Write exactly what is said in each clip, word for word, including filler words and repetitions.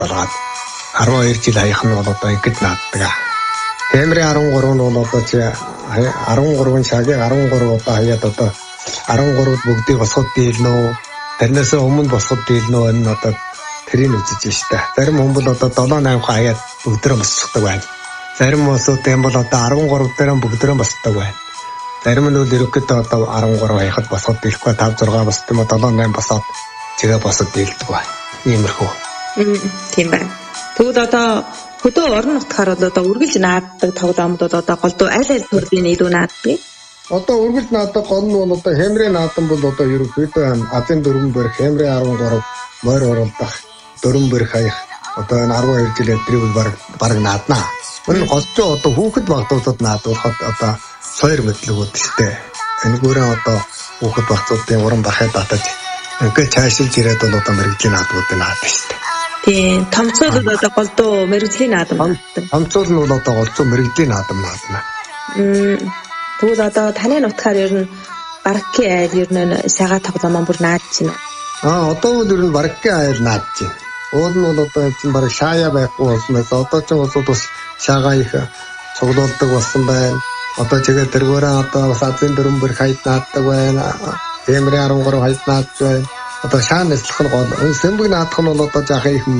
болгоод арван хоёр жил хаях нь бол одоо ингэж нааддаг. Тэмрийн арван гурав нь бол одоо чи арван гурвын шагийг арван гурав удаа хаяад одоо арван гурав бүгдийг босгоод дийлнэ. Тэрнээс өмнө босгоод дийлнэ энэ одоо тэрийг үзэж штэ. Зарим хүн бол одоо долоо найм хаяад бүгдөө босчихдаг байна. Зарим хүмүүсүүд юм бол одоо арван гурав дээр бүгдөө босдог байна. Зарим нь бол ерөөхдөө одоо арван гурав хаяхад босгоод дийлэхгүй тавь зургаан босд юм уу долоо найм босоод чигээ босоод дийлдэг байна. Иймэрхүү. Тийм байна. Тэгвэл одоо хөдөө орон нутгаар бол одоо үргэлж нааддаг тоглоомдод одоо голдуу аль аль төрлийн илүү нааддаг? Одоо үргэлж наадаг гол нь бол одоо Хэмрээ наадан бол одоо ерөөхдөө Азийн дөрвөн бэрх Хэмрээ арван гурав морь оролдох дөрвөн бэрх хаях одоо энэ арван хоёр жилийн тэрийг баг баг нааднаа. Энэ голчоо одоо хүүхэд багтуудад наадуулахад одоо сойр мэдлэгүүд штэ. Энэ гүрэн одоо хүүхэд багтуудын уран бархай татаж ингээд цаашилж ирээд бол одоо мэрэгжлийн наадуудыг наадаг штэ. Тийм, томцол бол одоо голдуу мэрэгжлийн наадам нааддаг. Томцол нь бол одоо голцоо мэрэгжлийн наадам наадна. Мм. Тэгвэл одоо таны нутгаар ер нь баркийн айл ер нь сага тоглоомон бүр наадж байна. Аа, одоо бол ер нь баркийн айл наадж байна. Уул нь бол одоо чинь бараг шаая байхгүй болсноос одоо ч улсууд бас шагаа их цуглуулдаг болсон байна. Одоо чигээ тэргээрээ одоо бас Азийн дөрвөн бэрх хайд нааддаг байна. Хэмрээ арван гурав хайд наадж байна. Одоо шаан нэслэх нь гол. Сэмбэг наадах нь бол одоо жаахан их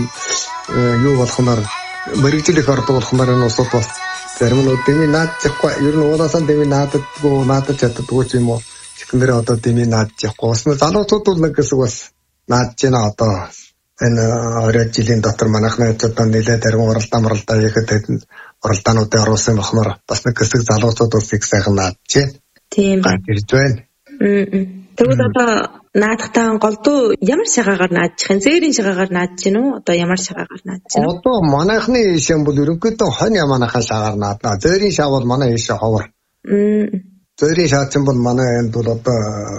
юу болохноор мэрэгжил их ордог болохноор энэ усууд бас зарим нь дэмий наадчихгүй. Ер нь уулаасаа дэмий нааддаггүй, наадаж чаддаггүй ч юм уу. Чихнэрээ одоо дэмий наадчихгүй. Уснаа залуучууд бол нэг хэсэг бас наадж байна одоо. Энэ орой жилийн дотор манайхны одоо нэлээд арган уралдаа моралдаа хийхэд тэдэнд уралдаануудын оруулсан болохоор бас нэг хэсэг залуучууд бас их сайхан наадж байна. Тийм байна. Ирж байна. Мм. Тэгвэл одоо наадахтаа голдуу ямар шагаагаар наадчих юм? Зээрийн шагаагаар наадж гин үү? Одоо ямар шагаагаар наадж гин үү? Одоо манайхны ишэн бол ерөнхийдөө хонь яманахаа шагаар наадна. Зээрийн шаг бол манай ишээ ховор. Мм. Зээрийн шаачин бол манай энд бол одоо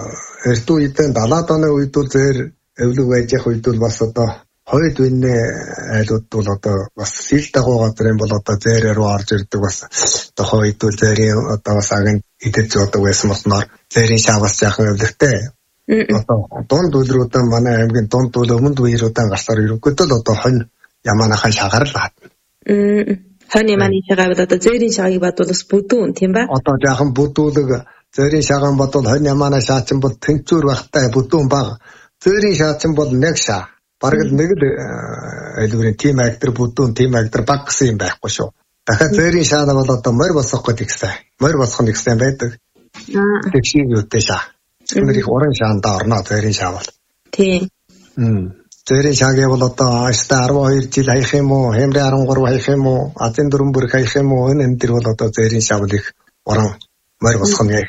эрт үеийн далаад оны үед бол зээр эвлэг байж явах үед бол бас одоо хойд үнэ айлууд бол одоо бас сил дагуу газар юм бол одоо зээрээр рүү орж ирдэг бас одоо хойд бол зээрийн одоо бас аган идэж зоодог байсан болохоор зээрийн шаг бас яахан эвлэгтэй. Одоо дунд үйлрүүдэн манай аймгийн дунд үйл өмнөд үеэрүүдэн гарсаар ерөнхийдөө л одоо хонь яманахаа шагаар л хатна. Мм. Хонь яманы шагаа бол одоо зээрийн шагийг бодвол бас бүдүүн тийм ба? Одоо яахан бүдүүлэг зээрийн шагаан бодвол хонь яманаа шаачин бол тэнцвэр багтай бүдүүн баг. Зээрийн шаачин бол нэг шаа. Бараг л нэг л айлгэрийн тим актер бүдүүн тим актер баг гэсэн юм байхгүй шүү. Дахиад зээрийн шаана бол одоо морь босгох гэдэг ихсэн. Морь босгох нэг ихсэн байдаг. Аа. Тэгшиг юутэй шаа. Тэр их уран шаанда орно зээрийн шаа бол. Тийм. Мм. Зээрийн шаагийн бол одоо ааштай арван хоёр жил хаях юм уу? Хэмрээ арван гурав хаях юм уу? Азийн дөрвөн бэрх хаях юм уу? Энэ энэ төр бол одоо зээрийн шаа бол их уран морь босгох нэг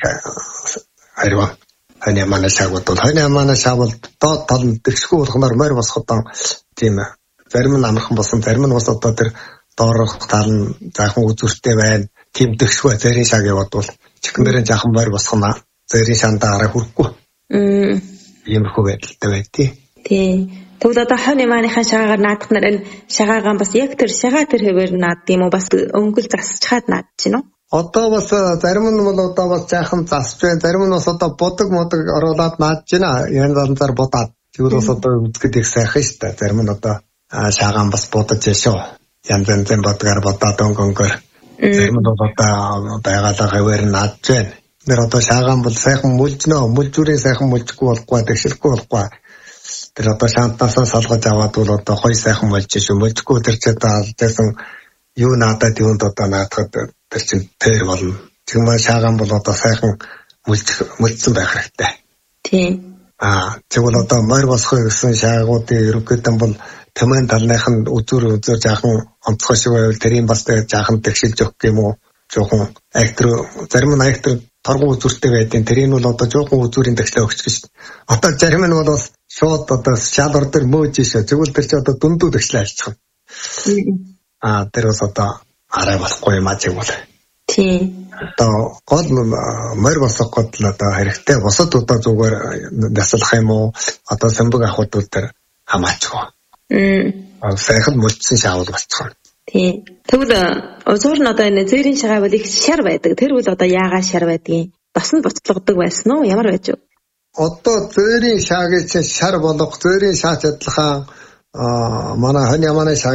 харьяа. Хань ямана шаг бол хань ямана шаг бол доод тал дэвшгүй болохоор морь босгоход тийм ээ. Зарим нь амархан болсон, зарим нь бас одоо тэр доорх тал нь заахан үзүртэй байна. Тийм дэвшгүй зээрийн шагийн бодвол чихнэрэн жаахан морь босгоно. Зээрийн шаандаа арай хүрхгүй. Мм. Иймэрхүү байдалтай байдгийг. Тийм. Тэгвэл одоо хонь ямааныхаа шагаагаар наадах нар энэ шагаагаан бас яг тэр шагаа тэр хэвээр наад юм уу? Бас өнгөл засчхаад наад чинь үү? Одоо бас зарим нь бол одоо бас жаахан засч байна. Зарим нь бас одоо бодог модог оруулаад наадж байна. Янз янзаар бодаад. Тэгвэл бас одоо үзэхэд их сайхан шүү дээ. Зарим нь одоо шаагаан бас бодож яшаа. Янз янзын бодгаар бодоод өнгөнгөр. Зарим нь бол одоо байгалаа хавар наадж байна. Нэр одоо шаагаан бол сайхан мүлжнөө. Мүлжүүрийн сайхан мүлжихгүй болохгүй, тэгшэлгүй болохгүй. Тэр одоо шаантаасаа салгаж аваад бол одоо хой сайхан болж шүү. Мүлжихгүй тэр ч одоо алдсан юу наадаад юунд одоо наадахад тэр чин тэр болно. Тэгмээ шаагаан бол одоо сайхан мүлжих мүлжсэн байх хэрэгтэй. Тийм. Аа, тэгвэл одоо морь босгох гэсэн шаагуудын ерөнхийдөө бол тэмээн талных нь үзүр үзүр жаахан онцгой шиг байвал тэрийн бас жаахан тэгшилж өгөх юм уу? Жоохон актер зарим нь актер торгон үзүртэй байдیں۔ Тэрийг нь бол одоо жоохон үзүрийн тэгшлээ өгч гэж. Одоо зарим нь бол бас шууд одоо шалгар дээр мөөж ийшээ. Тэгвэл тэр чи одоо дундуу тэгшлээ альчих. Аа, тэр бас одоо арай болохгүй юм аа тэгвэл. Тийм. Одоо гол морь босгох гол одоо хэрэгтэй. Босод одоо зүгээр наслах юм уу? Одоо самбаг авахд бол тэр хамаачгүй. Мм. Аа, сайхан мөлдсөн шаавал болчихно. Тийм. Тэгвэл узуур нь одоо энэ зээрийн шагаа бол их шар байдаг. Тэр үл одоо яагаад шар байдгийг бас нь буцлагдаг байсан уу? Ямар байж вэ? Одоо зээрийн шаагийн чинь шар болох зээрийн шаач адилхан 아, манай хань яманы